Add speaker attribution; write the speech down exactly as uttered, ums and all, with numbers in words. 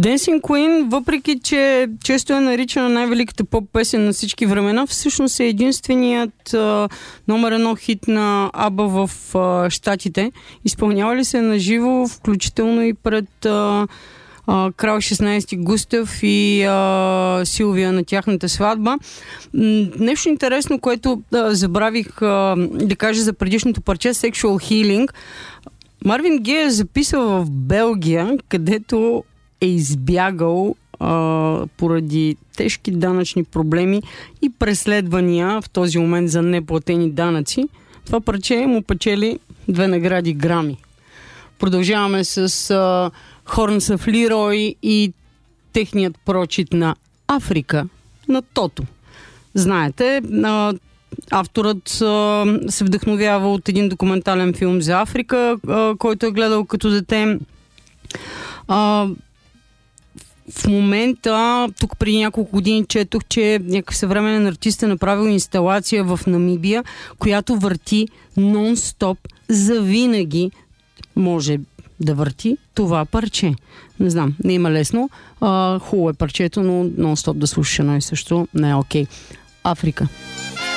Speaker 1: Dancing Queen, въпреки че често е наричана най-великата поп-песен на всички времена, всъщност е единственият а, номер едно хит на Аба в а, Щатите. Изпълнява ли се на живо, включително и пред а, а, крал шестнайсети Густав и а, Силвия на тяхната сватба. Нещо интересно, което а, забравих а, да кажа за предишното парче, Sexual Healing. Марвин Гей е записал в Белгия, където е избягал а, поради тежки данъчни проблеми и преследвания в този момент за неплатени данъци. Това парче му печели две награди Грами. Продължаваме с а, Horns of Leroy и техният прочит на Африка на Тото. Знаете, а, авторът а, се вдъхновява от един документален филм за Африка, а, който е гледал като дете. А, в момента, тук преди няколко години четох, че някакъв съвременен артист е направил инсталация в Намибия, която върти нон-стоп, завинаги може да върти това парче. Не знам, не има лесно. А, хубаво е парчето, но нон-стоп да слушаш едно и също не е окей. Африка.